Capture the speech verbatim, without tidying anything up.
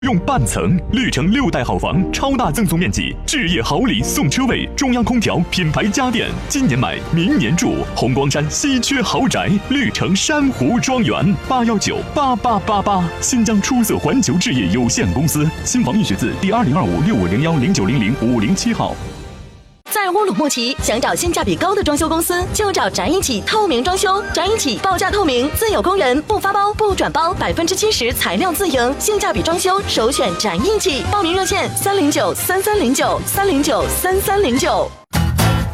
用半层绿城六代好房，超大赠送面积，置业好礼送车位，中央空调，品牌家电，今年买，明年住。红光山稀缺豪宅，绿城珊瑚庄园，八幺九八八八八。新疆出色环球置业有限公司，新房预选字第二零二五六五零幺零九零零五零七号。 在乌鲁木齐，想找性价比高的装修公司，就找展一起透明装修。展一起报价透明，自有工人，不发包不转包，百分之七十材料自营，性价比装修首选展一起。报名热线：三零九三三零九三零九三三零九。